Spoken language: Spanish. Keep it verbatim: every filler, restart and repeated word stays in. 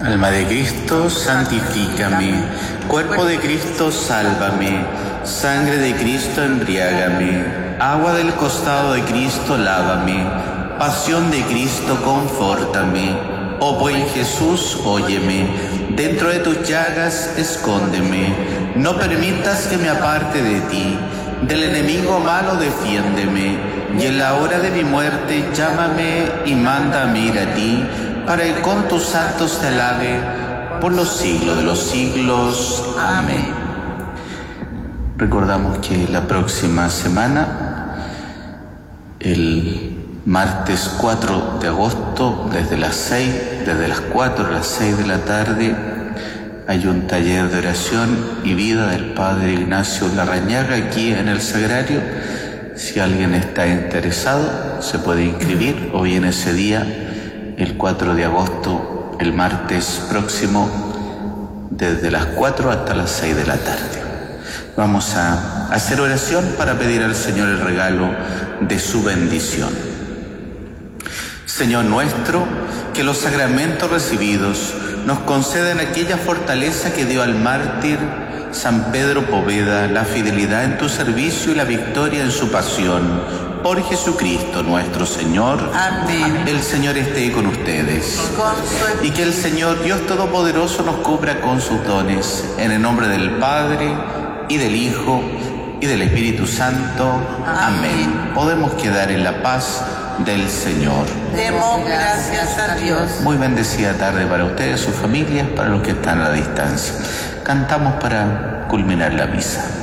Alma de Cristo, santifícame. Cuerpo de Cristo, sálvame. Sangre de Cristo, embriágame. Agua del costado de Cristo, lávame. Pasión de Cristo, confórtame. Oh buen Jesús, óyeme. Dentro de tus llagas, escóndeme. No permitas que me aparte de ti. Del enemigo malo, defiéndeme. Y en la hora de mi muerte, llámame y mándame ir a ti, para que con tus santos te alabe por los siglos de los siglos. Amén. Recordamos que la próxima semana, el martes cuatro de agosto, desde las seis, desde las cuatro a las seis de la tarde, hay un taller de oración y vida del Padre Ignacio Larrañaga aquí en el Sagrario. Si alguien está interesado, se puede inscribir hoy en ese día, el cuatro de agosto, el martes próximo, desde las cuatro hasta las seis de la tarde. Vamos a hacer oración para pedir al Señor el regalo de su bendición. Señor nuestro, que los sacramentos recibidos nos conceden aquella fortaleza que dio al mártir San Pedro Poveda, la fidelidad en tu servicio y la victoria en su pasión. Por Jesucristo nuestro Señor. Amén. El Señor esté con ustedes. Y que el Señor Dios Todopoderoso nos cubra con sus dones. En el nombre del Padre, y del Hijo, y del Espíritu Santo. Amén. Amén. Podemos quedar en la paz del Señor. Demos gracias a Dios. Muy bendecida tarde para ustedes, sus familias, para los que están a la distancia. Cantamos para culminar la misa.